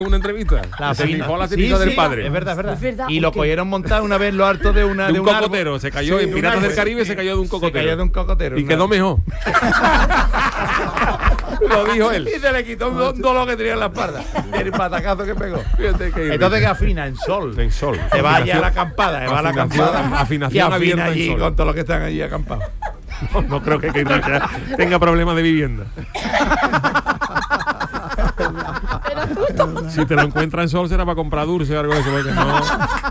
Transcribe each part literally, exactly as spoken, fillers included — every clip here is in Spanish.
una entrevista. La se fina. rifó la Sí, cenita sí, del padre. Es verdad, es verdad. Es verdad, y lo porque- cogieron montado una vez en lo alto de una De de un un árbol. cocotero. Se cayó Sí, en de un Piratas del árbol. Caribe, se cayó de un cocotero. Se cayó de un cocotero. Y una- quedó mejor. Lo dijo él. Y se le quitó un do- dolor que tenía en la espalda. El patacazo que pegó. Fíjate que Entonces que afina en sol. En sol. Te vaya a Afinación- la acampada, te va a la afinación- acampada. afinación y afina abierta en allí sol. con todos los que están allí acampados. No, no creo que Keith Richards tenga problemas de vivienda. Si te lo encuentras en sol será para comprar dulce o algo de eso. Porque no.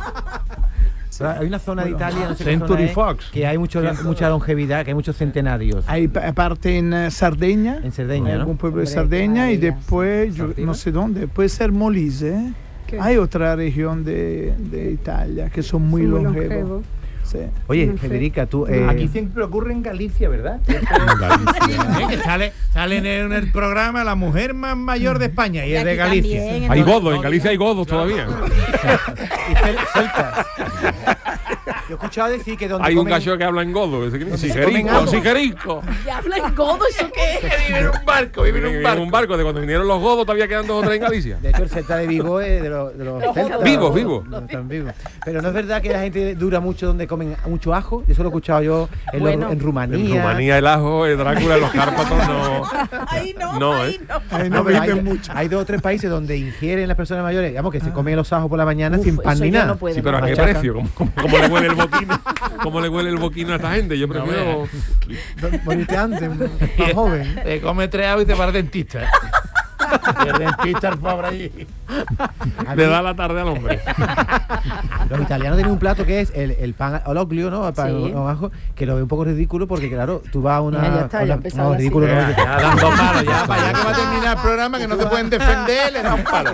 Hay una zona de Italia, no sé qué Century zona es, Fox. que hay mucho, mucha longevidad, que hay muchos centenarios. Hay pa- parte en eh, Sardegna, En Cerdeña, en ¿no? algún pueblo de Hombre, Sardegna, y maravilla. después, yo ¿Sardinas? no sé dónde, puede ser Molise. ¿eh? ¿Qué? Hay otra región de, de Italia que son muy Son muy longevos. longevos. Sí. Oye, No sé. Federica, tú... eh, Aquí siempre ocurre en Galicia, ¿verdad? Eh, que sale, sale en el, en el programa la mujer más mayor de España y, Y es de aquí Galicia. también, en Hay todo- godos, en Galicia hay godos todavía. y cel- celtas. Yo he escuchado decir que donde Hay un comen- gallo que habla en godo. ese que- comen Sijerico, algo. sijerico. ¿Ya habla en godo? ¿Eso qué es? Vive en un barco, vive en un En barco. un barco de cuando vinieron los godos todavía quedan dos o tres en Galicia. De hecho, el celta de Vigo es de los, de los celtas. Vivos, vivos. No, están vivos. Pero no es verdad que la gente dura mucho donde comen mucho ajo. Eso lo he escuchado yo en, Bueno. los- en Rumanía. En Rumanía el ajo, el Drácula, los Cárpatos no. Ahí no, No, ahí ¿eh? no. Ahí no No, pero hay, viven mucho. hay dos o tres países donde ingieren las personas mayores, digamos que se comen los ajos por la mañana Uf, sin pan eso ni yo nada. no puedo. Sí, pero ¿a qué Machaca. precio? ¿Cómo, cómo, cómo le huele el boquino? ¿Cómo le huele el boquino a esta gente? Yo prefiero. Moriste antes, más joven. Te come tres avos y te va al dentista. El dentista, el pobre allí. Le da la tarde al hombre. Los italianos tienen un plato que es el, el pan al oglio, ¿no? El pan Sí. con ajo, que lo veo un poco ridículo porque, claro, tú vas a una... Mira, ya está, a ya una- ha empezado no, así. ridículo no, Ya, que- ya dando palos, ya para allá que va a terminar el programa que no te pueden defender, le da un palo.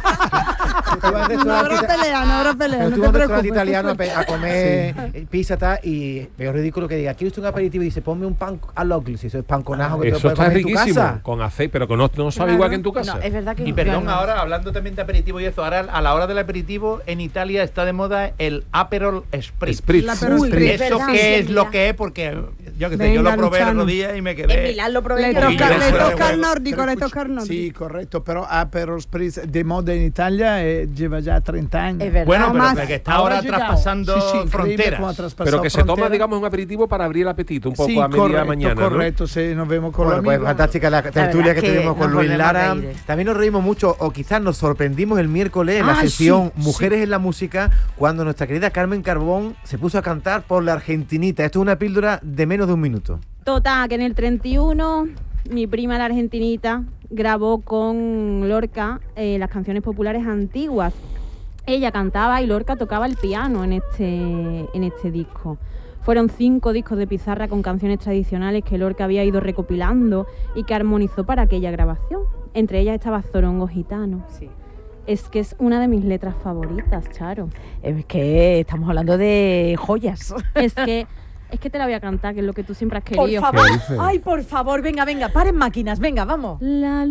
tú vas a un No restaurante habrá ita- pelea, no habrá pelea. pero No tú te vas a un restaurante preocupes. italiano a, pe- a comer eh, pizza tal, y veo ridículo que diga, ¿quiere usted un aperitivo? Y dice, ponme un pan al oglio. Si eso es pan con ajo que te lo Eso puedes está comer en tu riquísimo. casa. Con aceite, pero que no, no sabe Claro. igual que en tu casa. No, es verdad que Y perdón, claro. ahora hablando también de aperitivo y eso, ahora a la hora del aperitivo en Italia está de moda el Aperol Spritz. Spritz. La Aperol Uy, Spritz, ¿Eso ¿verdad? qué Sí, es lo mira. que es? Porque yo que sé, Venga, yo lo probé el Luciano. otro día y me En quedé. Milán lo probé. Le yo. Y toca, yo le fuera de toca al juego. nórdico, Pero le escucha, toca al nórdico. Sí, correcto, pero Aperol Spritz de moda en Italia eh, lleva ya treinta años. Es verdad. Bueno, pero más. que está Ahora ahora ha llegado. traspasando Sí, sí, increíble fronteras. cómo ha traspasado Pero que se toma, fronteras. digamos, un aperitivo para abrir el apetito un poco Sí, a media correcto, mañana. ¿no? correcto, sí, nos vemos con Bueno, los pues amigos. fantástica la tertulia verdad que que tuvimos con nos Luis volvemos a Lara. reír. También nos reímos mucho, o quizás nos sorprendimos el miércoles en la Ah, sesión sí, Mujeres en la Música, cuando nuestra querida Carmen Carbón se puso a cantar por la Argentinita. Esto es una píldora de menos de un minuto. Total, que en el treinta y uno mi prima la argentinita grabó con Lorca eh, las canciones populares antiguas. Ella cantaba y Lorca tocaba el piano en este, en este disco. Fueron cinco discos de pizarra con canciones tradicionales que Lorca había ido recopilando y que armonizó para aquella grabación. Entre ellas estaba Zorongo Gitano. Sí. Es que es una de mis letras favoritas, Charo. Es que estamos hablando de joyas. Es que, es que te la voy a cantar, que es lo que tú siempre has Por querido. favor. ¿Qué dices? Ay, por favor, venga, venga, paren máquinas, venga, vamos. La